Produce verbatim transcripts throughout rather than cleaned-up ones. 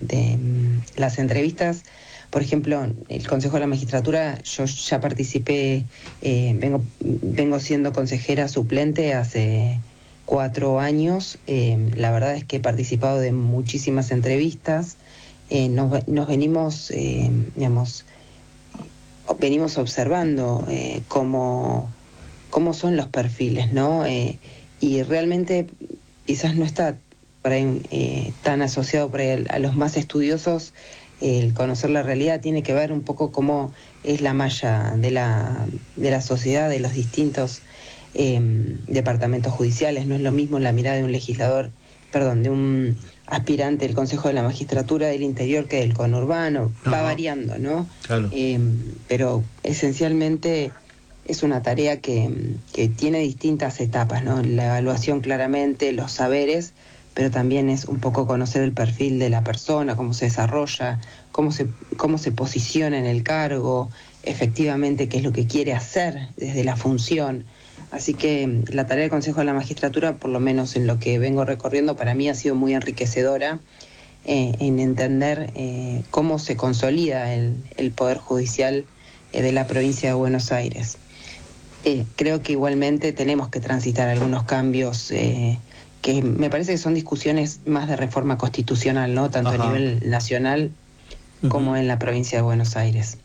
de las entrevistas. Por ejemplo, el Consejo de la Magistratura, yo ya participé, eh, vengo, vengo siendo consejera suplente hace cuatro años. Eh, la verdad es que he participado de muchísimas entrevistas. Eh, nos, nos venimos, eh, digamos, venimos observando eh, cómo, cómo son los perfiles, ¿no? Eh, y realmente quizás no está por ahí, eh, tan asociado por ahí a los más estudiosos. El conocer la realidad tiene que ver un poco cómo es la malla de la, de la sociedad, de los distintos eh, departamentos judiciales. No es lo mismo la mirada de un legislador, perdón, de un aspirante del Consejo de la Magistratura del Interior que del conurbano. Ajá. Va variando, ¿no? Claro. Eh, pero esencialmente es una tarea que, que tiene distintas etapas, ¿no? La evaluación claramente, los saberes, pero también es un poco conocer el perfil de la persona, cómo se desarrolla, cómo se, cómo se posiciona en el cargo, efectivamente qué es lo que quiere hacer desde la función. Así que la tarea del Consejo de la Magistratura, por lo menos en lo que vengo recorriendo, para mí ha sido muy enriquecedora eh, en entender eh, cómo se consolida el, el Poder Judicial eh, de la provincia de Buenos Aires. Eh, creo que igualmente tenemos que transitar algunos cambios eh, que me parece que son discusiones más de reforma constitucional, ¿no? Tanto Ajá. a nivel nacional uh-huh. como en la provincia de Buenos Aires.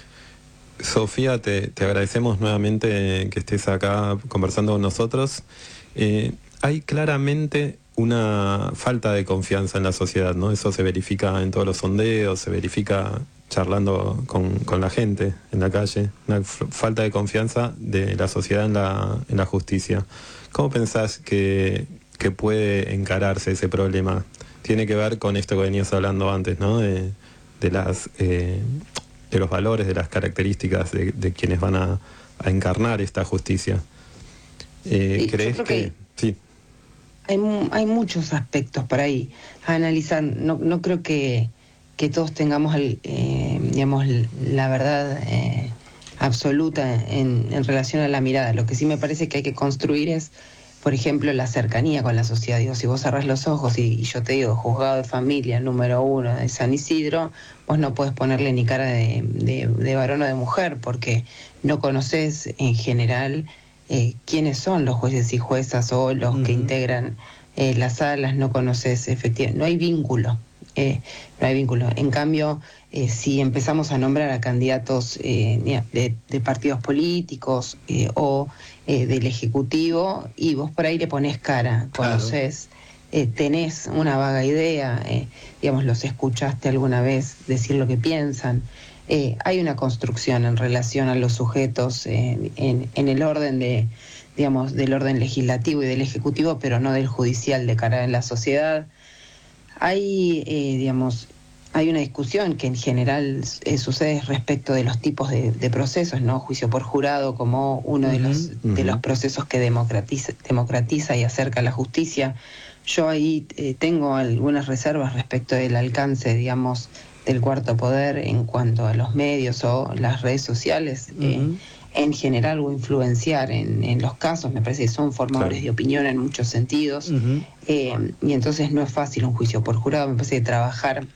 Sofía, te, te agradecemos nuevamente que estés acá conversando con nosotros. Eh, hay claramente una falta de confianza en la sociedad, ¿no? Eso se verifica en todos los sondeos, se verifica charlando con, con la gente en la calle, una f- falta de confianza de la sociedad en la, en la justicia. ¿Cómo pensás que, que puede encararse ese problema? Tiene que ver con esto que venías hablando antes, ¿no? De, de las... Eh, de los valores, de las características de, de quienes van a, a encarnar esta justicia. Eh, sí, ¿Crees que, que sí? Hay, hay muchos aspectos para ahí a analizar. No, no creo que, que todos tengamos, el, eh, digamos, la verdad eh, absoluta en, en relación a la mirada. Lo que sí me parece que hay que construir es, por ejemplo, la cercanía con la sociedad. Digo, si vos cerrás los ojos y, y yo te digo, juzgado de familia número uno de San Isidro, vos no podés ponerle ni cara de, de, de varón o de mujer, porque no conocés en general eh, quiénes son los jueces y juezas o los uh-huh. que integran eh, las salas, no conoces efectivamente, no hay vínculo. Eh, no hay vínculo. En cambio, eh, si empezamos a nombrar a candidatos eh, de, de partidos políticos eh, o eh, del Ejecutivo, y vos por ahí le ponés cara, Claro. conocés, eh, tenés una vaga idea, eh, digamos, los escuchaste alguna vez decir lo que piensan. Eh, hay una construcción en relación a los sujetos eh, en, en el orden de, digamos, del orden legislativo y del Ejecutivo, pero no del judicial de cara a la sociedad. Hay, eh, digamos, hay una discusión que en general eh, sucede respecto de los tipos de, de procesos, ¿no? Juicio por jurado como uno uh-huh, de los uh-huh. de los procesos que democratiza, democratiza y acerca la justicia. Yo ahí eh, tengo algunas reservas respecto del alcance, digamos, del cuarto poder en cuanto a los medios o las redes sociales. Uh-huh. Eh, en general o influenciar en, en los casos, me parece que son formadores claro. de opinión en muchos sentidos, uh-huh. eh, y entonces no es fácil un juicio por jurado. Me parece que trabajar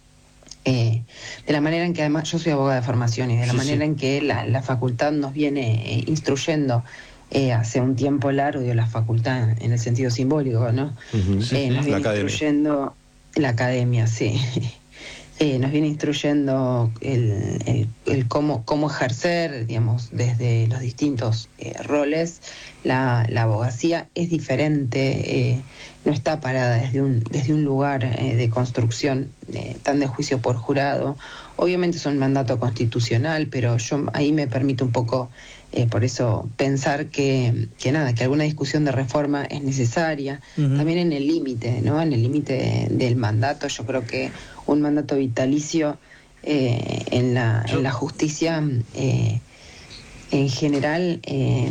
eh, de la manera en que, además yo soy abogada de formación, y de la sí, manera sí. en que la, la facultad nos viene eh, instruyendo eh, hace un tiempo largo, digo, la facultad en el sentido simbólico, ¿no? Uh-huh. Sí, eh, nos sí. viene La instruyendo academia. la academia, sí. Eh, nos viene instruyendo el, el, el cómo, cómo ejercer, digamos, desde los distintos eh, roles. La, la abogacía es diferente, eh, no está parada desde un, desde un lugar eh, de construcción eh, tan de juicio por jurado. Obviamente es un mandato constitucional, pero yo ahí me permito un poco, eh, por eso, pensar que, que nada, que alguna discusión de reforma es necesaria, uh-huh. también en el límite, ¿no? En el límite de, del mandato. Yo creo que un mandato vitalicio eh, en, la, en la justicia eh, en general eh,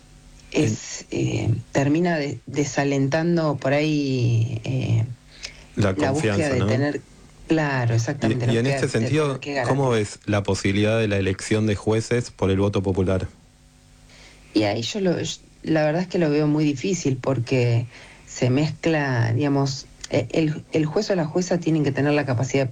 es eh, termina de, desalentando por ahí eh, la, la búsqueda de ¿no? tener claro, exactamente. Y, y en este sentido, ¿cómo ves la posibilidad de la elección de jueces por el voto popular? Y ahí yo lo, la verdad es que lo veo muy difícil, porque se mezcla, digamos, el, el juez o la jueza tienen que tener la capacidad